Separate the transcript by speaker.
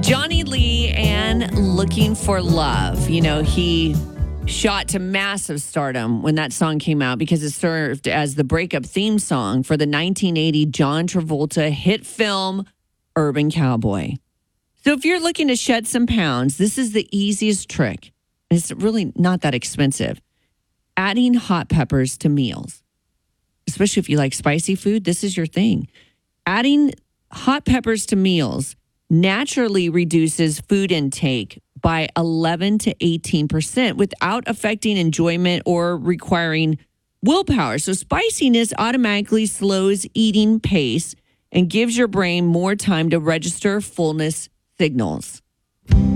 Speaker 1: Johnny Lee and Looking for Love. You know, he shot to massive stardom when that song came out because it served as the breakup theme song for the 1980 John Travolta hit film Urban Cowboy. So if you're looking to shed some pounds, this is the easiest trick. It's really not that expensive. Adding hot peppers to meals, especially if you like spicy food, this is your thing. Adding hot peppers to meals naturally reduces food intake by 11 to 18% without affecting enjoyment or requiring willpower. So spiciness automatically slows eating pace and gives your brain more time to register fullness signals.